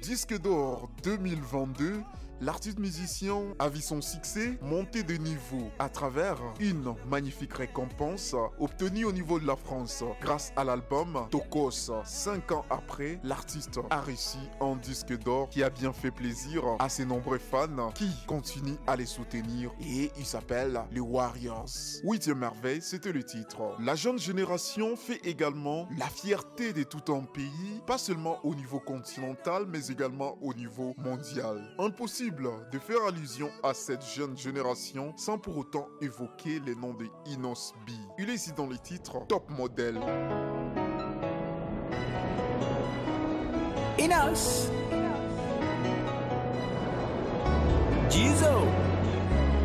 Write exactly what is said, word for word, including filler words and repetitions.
Disque d'or deux mille vingt-deux, l'artiste musicien a vu son succès monter de niveau à travers une magnifique récompense obtenue au niveau de la France grâce à l'album Tokos. Cinq ans après, l'artiste a réussi un disque d'or qui a bien fait plaisir à ses nombreux fans qui continuent à les soutenir et il s'appelle les Warriors. Huitième merveille, c'était le titre. La jeune génération fait également la fierté de tout un pays, pas seulement au niveau continental mais également au niveau mondial. Impossible de faire allusion à cette jeune génération sans pour autant évoquer les noms de Inos B. Il est ici dans les titres Top Model. Inos Jizo